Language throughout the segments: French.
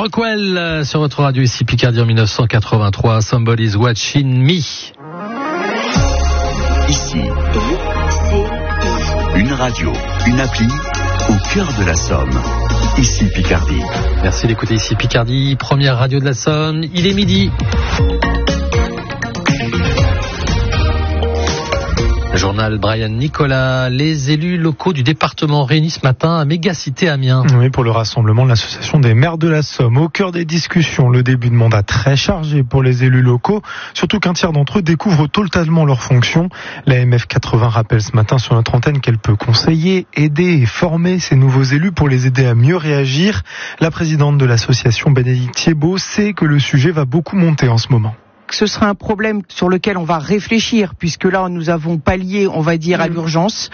Rockwell sur votre radio ici Picardie en 1983. Somebody's Watching Me. Ici, une radio, une appli au cœur de la Somme. Ici Picardie. Merci d'écouter ici Picardie, première radio de la Somme. Il est midi. Journal Brian Nicolas. Les élus locaux du département réunis ce matin à Mégacité Amiens. Oui, pour le rassemblement de l'association des maires de la Somme. Au cœur des discussions, le début de mandat très chargé pour les élus locaux, surtout qu'un tiers d'entre eux découvrent totalement leurs fonctions. La MF80 rappelle ce matin sur notre antenne qu'elle peut conseiller, aider et former ces nouveaux élus pour les aider à mieux réagir. La présidente de l'association, Bénédicte Thiebaud, sait que le sujet va beaucoup monter en ce moment. Ce sera un problème sur lequel on va réfléchir, puisque là nous avons pallié, on va dire, à l'urgence.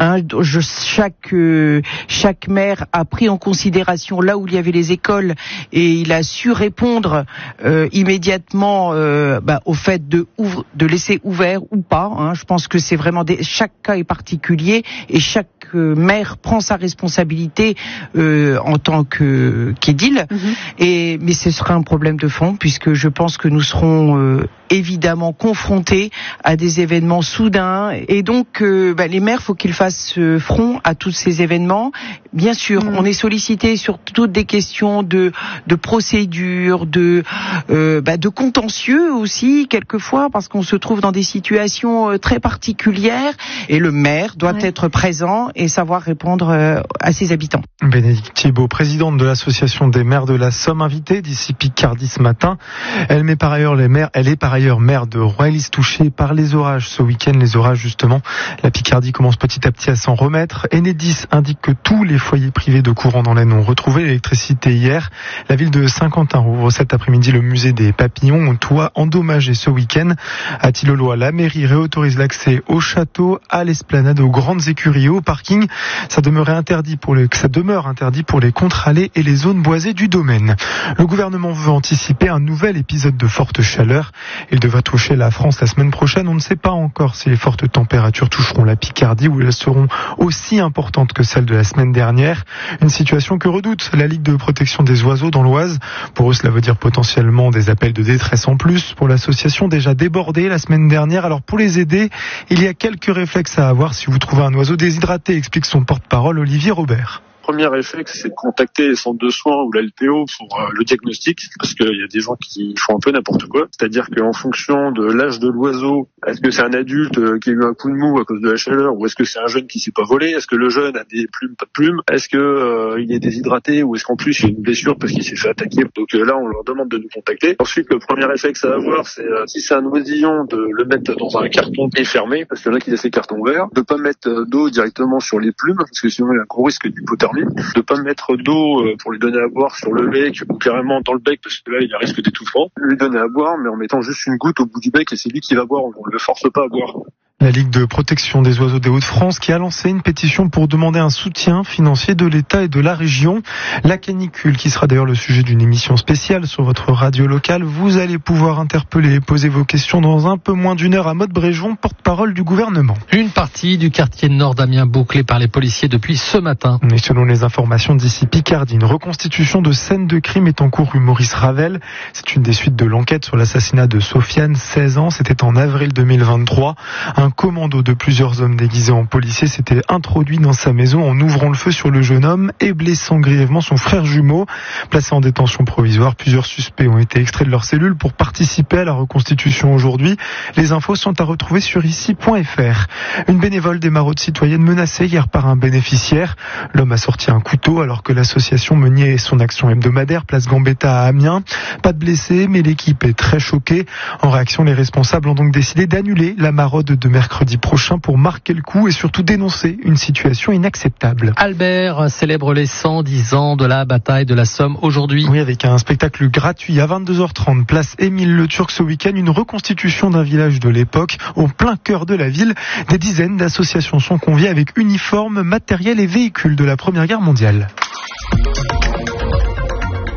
Chaque maire a pris en considération là où il y avait les écoles et il a su répondre immédiatement au fait de laisser ouvert ou pas. Je pense que c'est vraiment chaque cas est particulier et chaque maire prend sa responsabilité en tant qu'édile. Mais ce sera un problème de fond, puisque je pense que nous serons évidemment confrontés à des événements soudains et donc les maires, faut qu'ils fassent front à tous ces événements. Bien sûr, on est sollicité sur toutes des questions de procédure, de contentieux aussi quelquefois, parce qu'on se trouve dans des situations très particulières et le maire doit être présent et savoir répondre à ses habitants. Bénédicte Thiebaud, présidente de l'association des maires de la Somme, invitée d'ici Picardie ce matin. Elle est par ailleurs maire de Roylis, touchée par les orages ce week-end. Les orages, justement, la Picardie commence petit à petit à s'en remettre. Enedis indique que tous les foyers privés de courant dans l'Aisne ont retrouvé l'électricité hier. La ville de Saint-Quentin rouvre cet après-midi le musée des papillons, toit endommagé ce week-end. À Tilloloy, la mairie réautorise l'accès au château, à l'esplanade, aux grandes écuries et au parking. Ça demeure interdit pour les contre-allées et les zones boisées du domaine. Le gouvernement veut anticiper un nouvel épisode de forte chaleur. Il devrait toucher la France la semaine prochaine. On ne sait pas encore si les fortes températures toucheront la Picardie ou elles seront aussi importantes que celles de la semaine dernière. Une situation que redoute la Ligue de protection des oiseaux dans l'Oise. Pour eux, cela veut dire potentiellement des appels de détresse en plus pour l'association déjà débordée la semaine dernière. Alors pour les aider, il y a quelques réflexes à avoir si vous trouvez un oiseau déshydraté, explique son porte-parole Olivier Robert. Premier réflexe, c'est de contacter les centres de soins ou la LTO pour le diagnostic, parce qu'il y a des gens qui font un peu n'importe quoi. C'est-à-dire qu'en fonction de l'âge de l'oiseau, est-ce que c'est un adulte qui a eu un coup de mou à cause de la chaleur, ou est-ce que c'est un jeune qui s'est pas volé? Est-ce que le jeune a des plumes, pas de plumes? Est-ce que il est déshydraté, ou est-ce qu'en plus il y a une blessure parce qu'il s'est fait attaquer? Donc là, on leur demande de nous contacter. Ensuite, le premier réflexe à avoir, c'est si c'est un oisillon, de le mettre dans un carton et fermé, parce qu'il y en a qui laissent les cartons ouverts. De pas mettre d'eau directement sur les plumes, parce que sinon il y a un gros risque d'hypothermie. De pas mettre d'eau pour lui donner à boire sur le bec ou carrément dans le bec, parce que là il y a risque d'étouffement. Lui donner à boire, mais en mettant juste une goutte au bout du bec, et c'est lui qui va boire, on ne le force pas à boire. La Ligue de protection des oiseaux des Hauts-de-France qui a lancé une pétition pour demander un soutien financier de l'État et de la région. La canicule, qui sera d'ailleurs le sujet d'une émission spéciale sur votre radio locale. Vous allez pouvoir interpeller et poser vos questions dans un peu moins d'une heure à Maude Bréjon, porte-parole du gouvernement. Une partie du quartier nord d'Amiens bouclée par les policiers depuis ce matin. Et selon les informations d'ici Picardie, une reconstitution de scène de crime est en cours rue Maurice Ravel. C'est une des suites de l'enquête sur l'assassinat de Sofiane, 16 ans. C'était en avril 2023. Un commando de plusieurs hommes déguisés en policiers s'était introduit dans sa maison en ouvrant le feu sur le jeune homme et blessant grièvement son frère jumeau. Placé en détention provisoire, plusieurs suspects ont été extraits de leur cellule pour participer à la reconstitution aujourd'hui. Les infos sont à retrouver sur ici.fr. Une bénévole des maraudes citoyennes menacée hier par un bénéficiaire. L'homme a sorti un couteau alors que l'association menait son action hebdomadaire place Gambetta à Amiens. Pas de blessés, mais l'équipe est très choquée. En réaction, les responsables ont donc décidé d'annuler la maraude de mercredi prochain pour marquer le coup et surtout dénoncer une situation inacceptable. Albert célèbre les 110 ans de la bataille de la Somme aujourd'hui. Oui, avec un spectacle gratuit à 22h30, place Émile Le Turc ce week-end, une reconstitution d'un village de l'époque au plein cœur de la ville. Des dizaines d'associations sont conviées avec uniformes, matériel et véhicules de la Première Guerre mondiale. Au niveau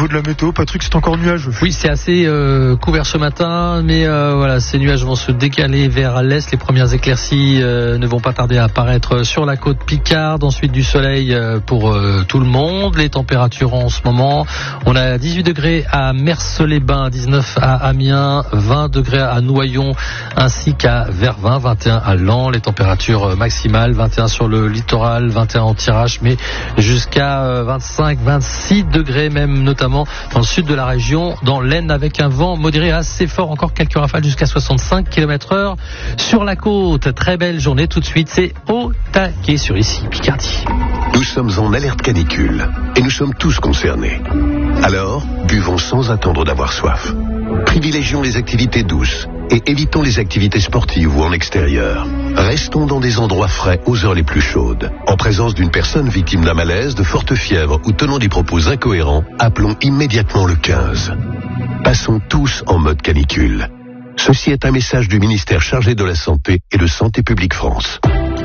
de la météo, Patrick, c'est encore nuageux. Oui, c'est assez couvert ce matin, mais voilà, ces nuages vont se décaler vers l'est. Les premières éclaircies ne vont pas tarder à apparaître sur la côte picarde. Ensuite, du soleil pour tout le monde. Les températures en ce moment, on a 18 degrés à Mers-les-Bains, 19 à Amiens, 20 degrés à Noyon, ainsi qu'à Vervins, 21 à Laon. Les températures maximales, 21 sur le littoral, 21 en Thiérache, mais jusqu'à 25, 26 degrés même, notamment dans le sud de la région, dans l'Aisne, avec un vent modéré assez fort, encore quelques rafales jusqu'à 65 km/h sur la côte. Très belle journée. Tout de suite, c'est au taquet sur ici Picardie. Nous sommes en alerte canicule et nous sommes tous concernés. Alors, buvons sans attendre d'avoir soif. Privilégions les activités douces et évitons les activités sportives ou en extérieur. Restons dans des endroits frais aux heures les plus chaudes. En présence d'une personne victime d'un malaise, de forte fièvre ou tenant des propos incohérents, appelons immédiatement le 15. Passons tous en mode canicule. Ceci est un message du ministère chargé de la Santé et de Santé publique France.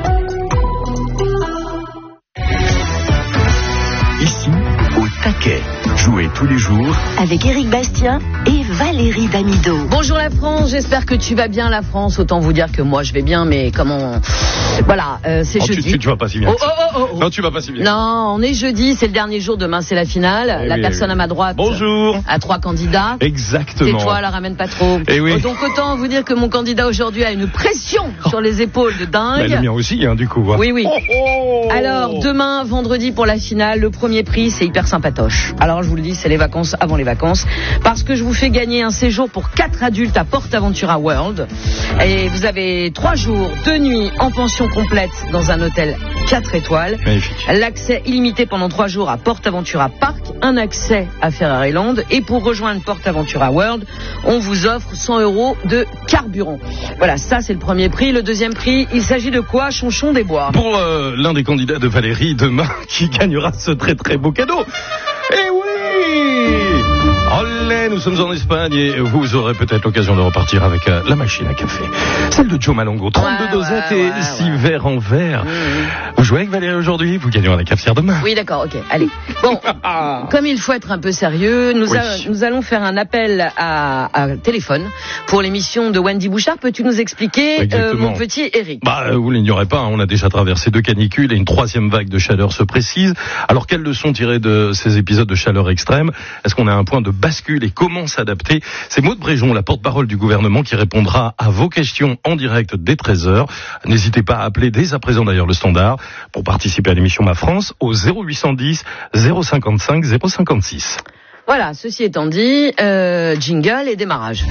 Ici, au taquet. Jouez tous les jours avec Éric Bastien et Valérie Damido. Bonjour la France, j'espère que tu vas bien la France. Autant vous dire que moi je vais bien, mais comment... Voilà, c'est jeudi. Tu vas pas si bien. Oh. Non, tu vas pas si bien. Non, on est jeudi, c'est le dernier jour, demain c'est la finale. La personne à ma droite Bonjour. a 3 candidats. Exactement. Tais-toi, la ramène pas trop. Oui. Donc autant vous dire que mon candidat aujourd'hui a une pression sur les épaules de dingue. Le mien aussi, du coup. Oui. Alors, demain, vendredi pour la finale, le premier prix, c'est hyper sympatoche. Alors, je vous le dis, c'est les vacances avant les vacances. Parce que je vous fais gagner un séjour pour 4 adultes à PortAventura World. Et vous avez 3 jours, 2 nuits en pension complète dans un hôtel 4 étoiles. Magnifique. L'accès illimité pendant 3 jours à PortAventura Park, un accès à Ferraryland. Et pour rejoindre PortAventura World, on vous offre 100 € de carburant. Voilà, ça c'est le premier prix. Le deuxième prix, il s'agit de quoi, Chonchon des Bois? Pour l'un des candidats de Valérie demain qui gagnera ce très très beau cadeau. Eh oui! Olé, nous sommes en Espagne et vous aurez peut-être l'occasion de repartir avec la machine à café. Celle de Joe Malongo, 32 dosettes et 6 verres en verre. Vous jouez avec Valérie aujourd'hui, vous gagnerez la cafetière demain. Oui, d'accord, ok, allez. Bon, comme il faut être un peu sérieux, nous allons faire un appel à téléphone pour l'émission de Wendy Bouchard. Peux-tu nous expliquer, mon petit Eric? Vous l'ignorez pas, on a déjà traversé 2 canicules et une 3e vague de chaleur se précise. Alors, quelles leçons tirer de ces épisodes de chaleur extrême? Est-ce qu'on a un point de bascule et comment s'adapter? C'est Maude Bréjon, la porte-parole du gouvernement, qui répondra à vos questions en direct dès 13h. N'hésitez pas à appeler dès à présent d'ailleurs le standard pour participer à l'émission Ma France au 0810 055 056. Voilà, ceci étant dit, jingle et démarrage.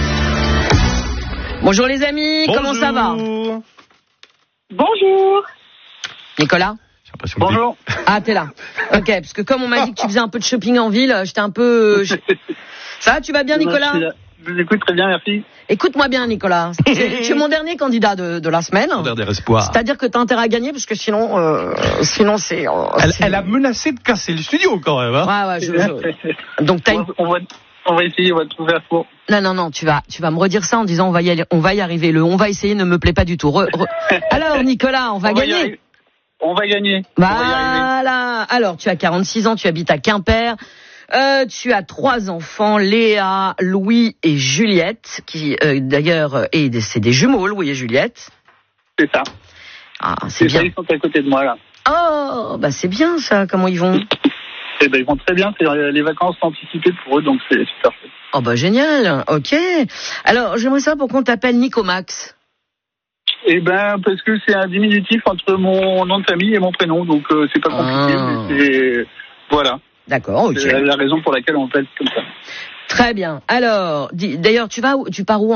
Bonjour les amis, comment ça va? Bonjour. Nicolas? Bonjour. Ah, t'es là. Ok, parce que comme on m'a dit que tu faisais un peu de shopping en ville, j'étais un peu... Ça va, tu vas bien, Nicolas? Je vous écoute très bien, merci. Écoute-moi bien, Nicolas. Tu es mon dernier candidat de la semaine. Mon dernier espoir. C'est-à-dire que t'as intérêt à gagner, parce que sinon c'est... Elle a menacé de casser le studio, quand même. Ouais. Donc t'as on va essayer, on va trouver un four. Non, tu vas me redire ça en disant on va y arriver. Le on va essayer ne me plaît pas du tout. Alors, Nicolas, on va gagner. On va gagner. Voilà. Alors, tu as 46 ans, tu habites à Quimper. Tu as 3 enfants, Léa, Louis et Juliette, qui d'ailleurs c'est des jumeaux, Louis et Juliette. C'est ça. Ah, c'est bien. Ils sont à côté de moi là. Oh, bah c'est bien ça. Comment ils vont? Eh ben ils vont très bien. C'est les vacances anticipées pour eux, donc c'est super. Oh bah génial. Ok. Alors j'aimerais savoir pourquoi on t'appelle Nicomax. Eh ben parce que c'est un diminutif entre mon nom de famille et mon prénom, donc c'est pas compliqué. Mais c'est voilà. D'accord, ok. C'est la raison pour laquelle on m'appelle comme ça. Très bien. Alors, d'ailleurs, tu pars où